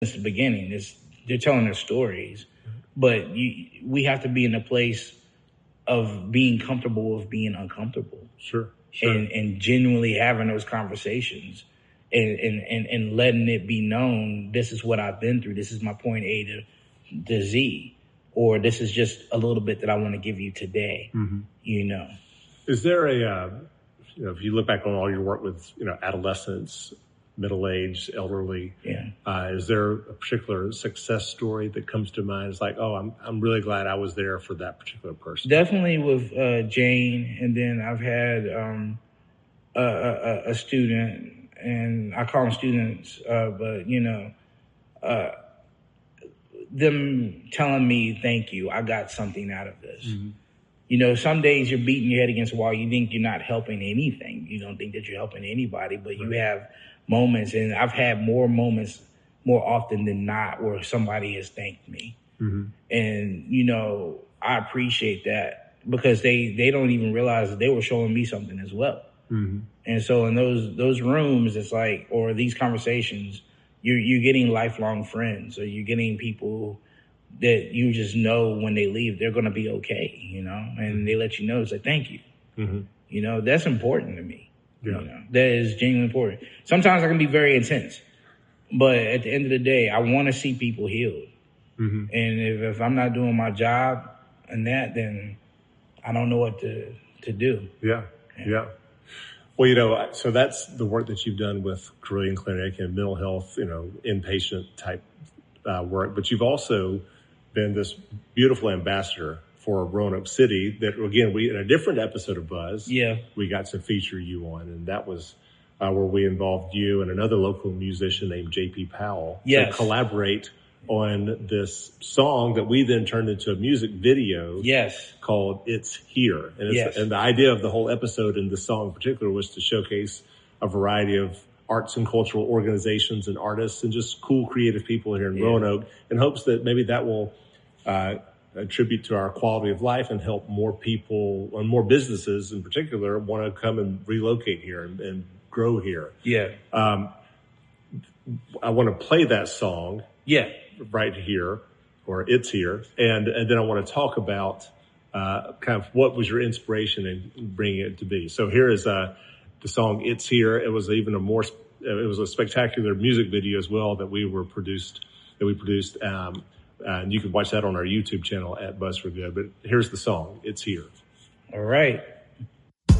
since the beginning. They're telling their stories, but we have to be in a place of being comfortable with being uncomfortable. Sure. And genuinely having those conversations and letting it be known, this is what I've been through. This is my point A to Z, or this is just a little bit that I want to give you today. Is there if you look back on all your work with, adolescents, middle-aged, elderly, is there a particular success story that comes to mind? It's like, oh, I'm really glad I was there for that particular person. Definitely with Jane, and then I've had a student, and I call them students, but them telling me, thank you, I got something out of this. Some days you're beating your head against the wall. You think you're not helping anything. You don't think that you're helping anybody, but you have moments, and I've had more moments more often than not where somebody has thanked me. And, I appreciate that because they don't even realize that they were showing me something as well. And so in those rooms, it's like, or these conversations, you're getting lifelong friends, or you're getting people that you just know when they leave, they're going to be okay, and they let you know, it's like, thank you. That's important to me. That is genuinely important. Sometimes I can be very intense, but at the end of the day, I want to see people healed. And if I'm not doing my job and that, then I don't know what to do. Yeah. Well, so that's the work that you've done with Carilion Clinic and mental health, inpatient type work. But you've also been this beautiful ambassador for Roanoke City that, again, in a different episode of Buzz, we got to feature you on. And that was where we involved you and another local musician named J.P. Powell to collaborate on this song that we then turned into a music video called It's Here. And, and the idea of the whole episode and the song in particular was to showcase a variety of arts and cultural organizations and artists and just cool, creative people here in Roanoke, in hopes that maybe that will attribute to our quality of life and help more people and more businesses in particular want to come and relocate here and grow here. I want to play that song right here, or It's Here. And then I want to talk about kind of what was your inspiration in bringing it to be. So here is the song It's Here. It was it was a spectacular music video as well that we produced. And you can watch that on our YouTube channel at Buzz for Good. But here's the song, It's Here. All right.